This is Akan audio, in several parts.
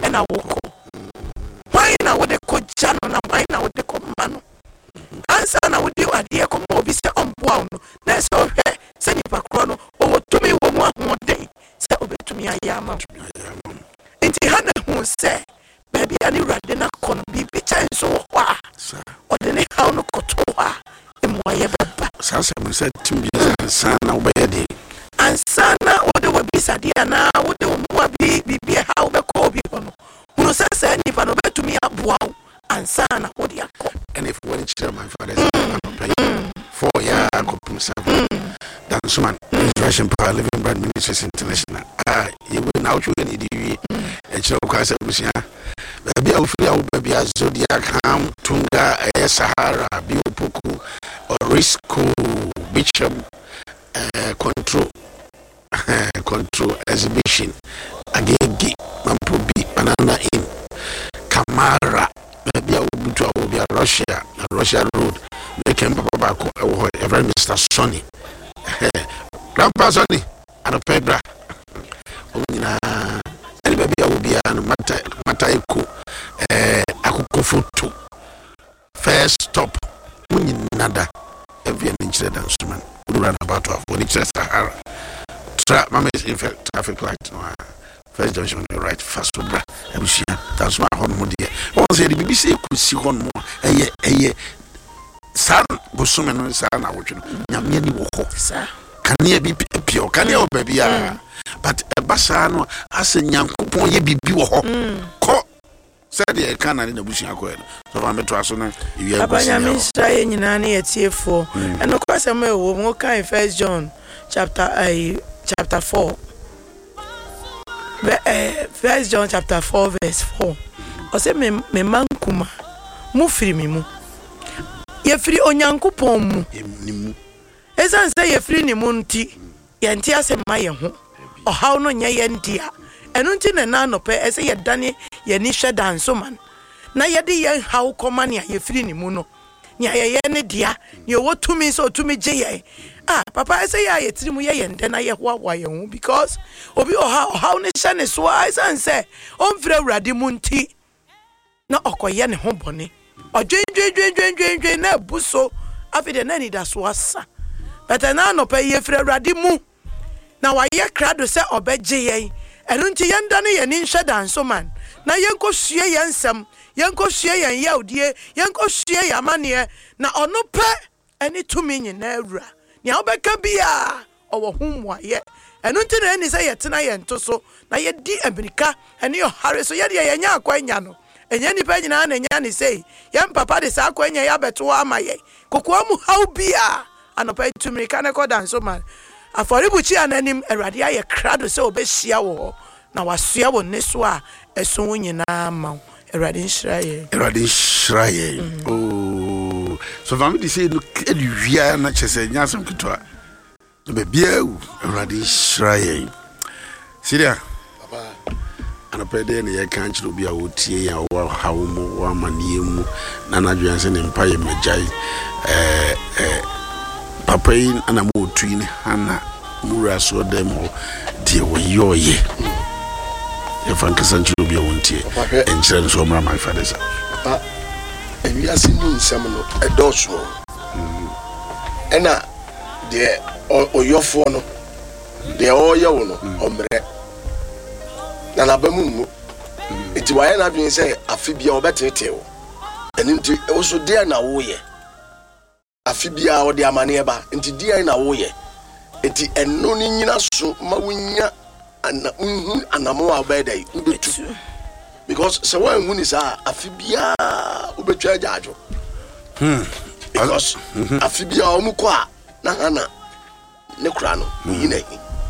na woko why na wo de ko jano na why na wo de ko mano ansa na wo de ade ko mo bi se omboa no na so hwe se nipa kro no wo tumi wo mu ahoden se obetumi ayama enti hana hu se baby ani rade na kono bi chanso ho a ode ne hawo no koto a emo ye beba sasa me se tumi ansa na wo be de ansa na wo de wo bisa dia na wo de wo mu bi hawo be ko bi hono uno sasa nipa no betumi aboa ansa na wo de akọ and if when it's my father's pay 4 year company 7 dan suman Russian Power Living Brand Ministries International you will now show any DV and show kwasa busia baby awfiri awo baby Zodiac Ham Tunga Sahara Biopoku Risco Bishop control exhibition agegi mampobi banana in Kamara baby awo butu awo bia Russia Road make him papa back every Mr. Sonny Grandpa Sonny and a pebra onina any baby awo bia no mataiku akoko photo first stop nada every inch dan suman run about of when it's Sahara mama is in fact traffic light no first junction right fast bra ebusia that's my home modie once the BBC could see on mo eye san bosume no san na wotwe nyame ni wo ho sa kane bi pio kane o baby but basa no ase nyankopon ye bibi wo ho ko said the Canada na busia ko so fa meto aso na iwi abanya ministra ye nyina na ye tiefo and of course am wo mo kan First John chapter 4 First John chapter 4 verse 4 o se me mankuma mu firi mi mu ye firi onyankopon mu ni mu esan se ye firi ni mu nti ye nti asema ye ho o haw no nya ye ndia enu nti na no pe ese ye dane ye ni hweda nso man na ye de ye haw komane ye firi ni mu no nya ye ne dia ye wotumi so otumi je ye papa ese ye tiri mu ye nde na ye hoawa ye hu because obi o haw ne hye ne so esan se on fira urade mu nti na okoye ne ho bone odwendwendwendwendwendwe na buso afide na ni da so asa but na no pe ye fira urade mu na wa ye krado se obeje ye enu nti yenda ne ye ni hweda nso man na yenko hwie ye nsem yenko hwie ye yaudie yenko hwie ye amane na ono pe eni tumi nyina awura ni obeka bia owo humwa ye enu nti na eni se ye tena ye ntoso na ye di America eni yo hare so ye de ye nya akwanya no enya ni pe nyina na nya ni sei ye papa de sa akwanya ya beto amaye kokwa mu haw bia anopa tumi kana ko dan so man aforibuchi ananim awrade aye krado se obehia wo na wasua wo ne so a eso nyina ma awrade nhyiraye oh so family say no edwia na chese nyasem kitwa be bia awrade nhyiraye siria baba anapede ne ye kan chiro bia wotie ya wo hawo mu wa manie mu na nadwan se ne mpa ye magai papa yi ana mo tuini hana mura so demo die wo yoye e fanka sanchiro bia wontie enchire so mara my father's papa emi asinu nsam no edoso ena de oyofo no de oye wo no omre na labamu mu enti waye na dwen se afibia obetete wo eni nti wo so de na wo ye afibia odi amane ba nti dia na wo ye enti eno ni nyina so ma wunya anamo abedai ubetu because so when wuni sa afibia ubetwa jajo because afibia omuko a na hana ne kura no oyina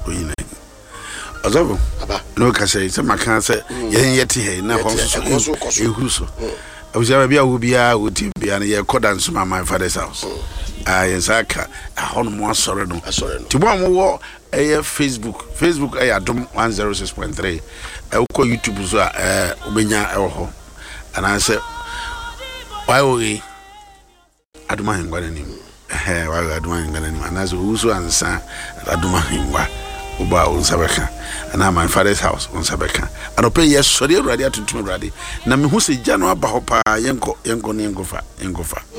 azabo aba no ka say se maka say yen yeti he na ho so ehuso abusha bia wo bia wo tim bia na ye koda nso my father's house yesaka ahono mo asore no tibo amwo Facebook Adom 106.3 ko YouTube so obenya ho ana say why we Adoma hengwa ni why Adoma hengwa ni ana so uso ansa Adoma hengwa Oba unsabeka and my father's house unsabeka and ope yes sorry already to tumuradi na me hu se gya no aba ho pa yenko yengofa